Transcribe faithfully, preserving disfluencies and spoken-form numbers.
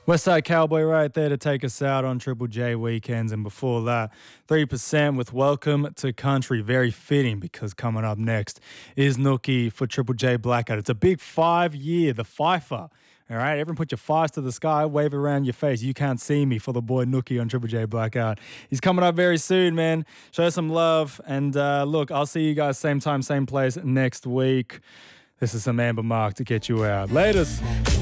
Westside Cowboy right there to take us out on Triple J weekends. And before that, three percent with Welcome to Country. Very fitting because coming up next is Nookie for Triple J Blackout. It's a big five-year, the Fifer. All right, everyone put your fives to the sky, wave around your face. You can't see me for the boy Nookie on Triple J Blackout. He's coming up very soon, man. Show some love. And uh, look, I'll see you guys same time, same place next week. This is some Amber Mark to get you out. Latest.